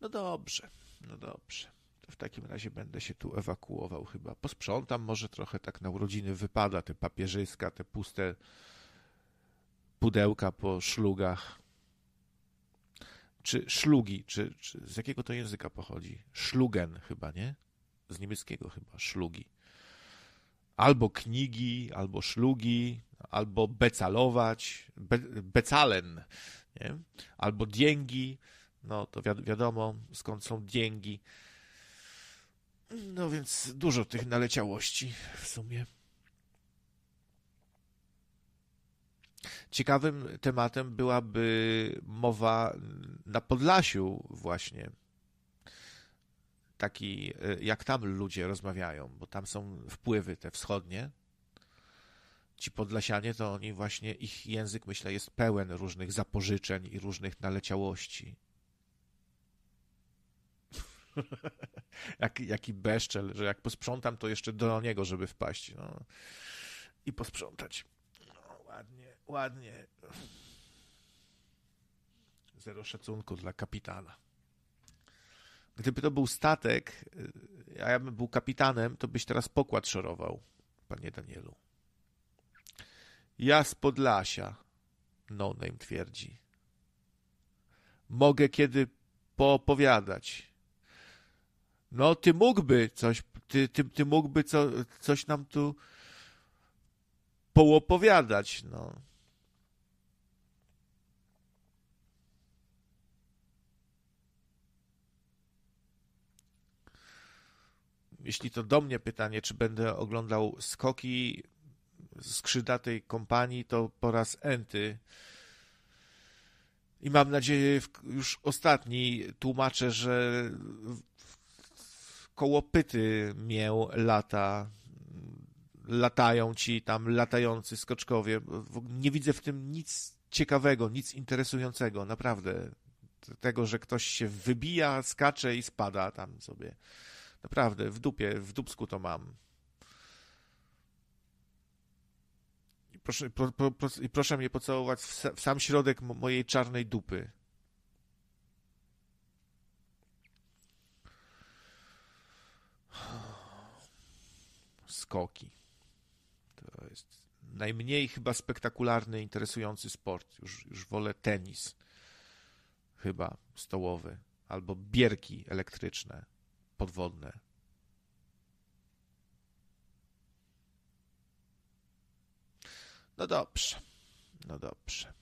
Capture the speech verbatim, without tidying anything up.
No dobrze, no dobrze. To w takim razie będę się tu ewakuował chyba. Posprzątam może trochę, tak na urodziny wypada, te papierzyska, te puste pudełka po szlugach. Czy szlugi, czy, czy z jakiego to języka pochodzi? Szlugen chyba, nie? Z niemieckiego chyba, szlugi. Albo knigi, albo szlugi, albo becalować, be, becalen, nie? Albo dzięgi, no to wi- wiadomo skąd są dzięgi. No więc dużo tych naleciałości w sumie. Ciekawym tematem byłaby mowa na Podlasiu właśnie. Taki, jak tam ludzie rozmawiają, bo tam są wpływy te wschodnie. Ci Podlasianie, to oni właśnie, ich język, myślę, jest pełen różnych zapożyczeń i różnych naleciałości. Jak, jaki beszczel, że jak posprzątam, to jeszcze do niego, żeby wpaść. No. I posprzątać. No, ładnie, ładnie. Zero szacunku dla kapitana. Gdyby to był statek, a ja bym był kapitanem, to byś teraz pokład szorował, panie Danielu. Ja z Podlasia, no name twierdzi. Mogę kiedy poopowiadać. No, ty mógłby coś, ty, ty, ty mógłby co, coś nam tu poopowiadać, no. Jeśli to do mnie pytanie, czy będę oglądał skoki skrzydlatej kompanii, to po raz enty. I mam nadzieję, już ostatni tłumaczę, że koło pyty mię lata, latają ci tam latający skoczkowie. Nie widzę w tym nic ciekawego, nic interesującego, naprawdę. Tego, że ktoś się wybija, skacze i spada tam sobie. Naprawdę, w dupie, w dupsku to mam. I proszę, pro, pro, pro, i proszę mnie pocałować w, w sam środek mojej czarnej dupy. Skoki. To jest najmniej chyba spektakularny, interesujący sport. Już, już wolę tenis. Chyba stołowy. Albo bierki elektryczne, podwodne. No dobrze. No dobrze.